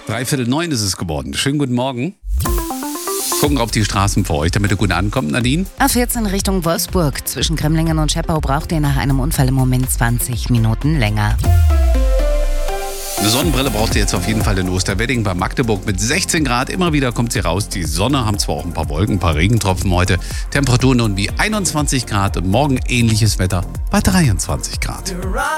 8:45 ist es geworden. Schönen guten Morgen. Gucken auf die Straßen für euch, damit ihr gut ankommt, Nadine. A14 Richtung Wolfsburg. Zwischen Kremlingen und Scheppau braucht ihr nach einem Unfall im Moment 20 Minuten länger. Eine Sonnenbrille braucht ihr jetzt auf jeden Fall in Osterwedding bei Magdeburg mit 16 Grad. Immer wieder kommt sie raus. Die Sonne, haben zwar auch ein paar Wolken, ein paar Regentropfen heute. Temperaturen nun wie 21 Grad und morgen ähnliches Wetter bei 23 Grad.